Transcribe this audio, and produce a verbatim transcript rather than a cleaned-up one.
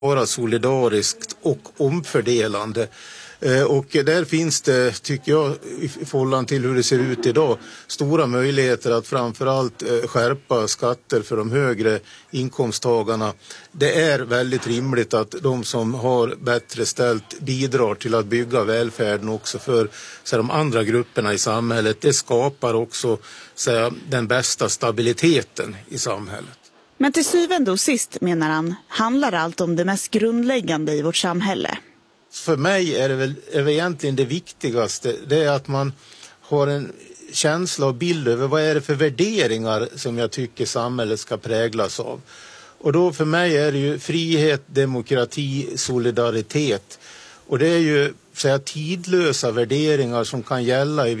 vara solidariskt och omfördelande. Och där finns det, tycker jag, i förhållande till hur det ser ut idag, stora möjligheter att framförallt skärpa skatter för de högre inkomsttagarna. Det är väldigt rimligt att de som har bättre ställt bidrar till att bygga välfärden också för så de andra grupperna i samhället. Det skapar också så den bästa stabiliteten i samhället. Men till syvende och sist, menar han, handlar allt om det mest grundläggande i vårt samhälle. För mig är det väl, är väl egentligen det viktigaste, det är att man har en känsla och bild över vad är det för värderingar som jag tycker samhället ska präglas av. Och då för mig är det ju frihet, demokrati, solidaritet. Och det är ju så här, tidlösa värderingar som kan gälla i